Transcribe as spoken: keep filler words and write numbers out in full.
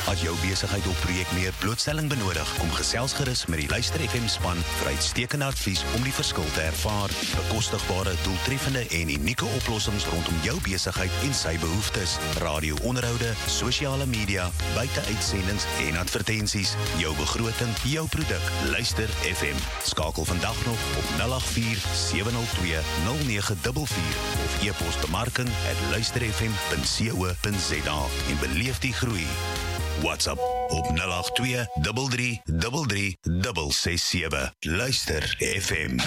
As jou besigheid of projek meer blootstelling benodig, kom gesels gerus met die Luister F M span vir uitstekende advies om die verskil te ervaar. Bekostigbare, doeltreffende en unieke oplossings rondom jou besigheid en sy behoeftes. Radio-onderhoude, sosiale media, buite-uitsendings en advertensies. Jou begroting, jou produk. Luister F M. Skakel vandag nog op nul agt vier sewe nul twee nul nege vier vier of e-pos bemarking at luister f m punt co punt z a en beleef die groei. WhatsApp op nul agt twee drie drie drie drie ses ses sewe. Luister F M.